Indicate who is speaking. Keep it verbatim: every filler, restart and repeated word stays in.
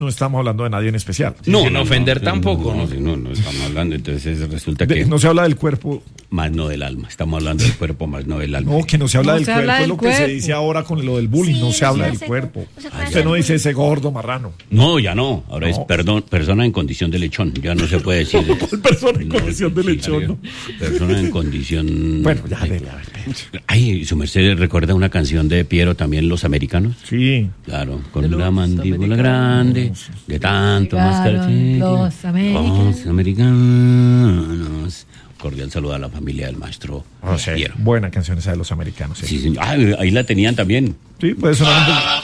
Speaker 1: No estamos hablando de nadie en especial.
Speaker 2: Sí,
Speaker 3: no,
Speaker 2: sin
Speaker 3: no,
Speaker 2: ofender
Speaker 3: no,
Speaker 2: tampoco,
Speaker 3: no,
Speaker 2: ¿no?
Speaker 3: no, no, no estamos hablando, entonces resulta
Speaker 1: De-
Speaker 3: que
Speaker 1: no se habla del cuerpo.
Speaker 3: más no del alma, estamos hablando del cuerpo más no del alma.
Speaker 1: No, que no se habla
Speaker 4: No
Speaker 1: del
Speaker 4: se
Speaker 1: cuerpo,
Speaker 4: habla
Speaker 1: es
Speaker 4: del
Speaker 1: lo que se
Speaker 4: cuerpo.
Speaker 1: dice ahora con lo del bullying,
Speaker 5: Sí,
Speaker 1: no se
Speaker 5: no
Speaker 1: habla
Speaker 5: se
Speaker 1: del
Speaker 5: hace-
Speaker 1: cuerpo.
Speaker 5: no se puede
Speaker 1: Usted no
Speaker 5: hacer
Speaker 1: dice ese gordo marrano.
Speaker 3: No, ya no, ahora
Speaker 1: No.
Speaker 3: es perdón, persona en condición de lechón, ya no se puede decir.
Speaker 1: Persona en
Speaker 3: No,
Speaker 1: condición de
Speaker 3: sí,
Speaker 1: lechón,
Speaker 3: Javier,
Speaker 1: ¿no?
Speaker 3: Persona en condición.
Speaker 1: Bueno, ya, dele, a ver.
Speaker 3: Ay, su merced recuerda una canción de Piero también, Los Americanos.
Speaker 1: Sí.
Speaker 3: Claro, con
Speaker 4: De
Speaker 3: la
Speaker 4: los
Speaker 3: mandíbula
Speaker 4: americanos.
Speaker 3: grande, de tanto
Speaker 4: Llegaron
Speaker 3: mascar.
Speaker 4: los americanos.
Speaker 3: Los americanos. Cordial saludo a la familia del maestro
Speaker 1: O sea,
Speaker 3: Piero.
Speaker 1: buena canción esa de los americanos. Sí,
Speaker 3: Sí, señor. Ah, ahí la tenían también.
Speaker 1: sí puede sonar un poco.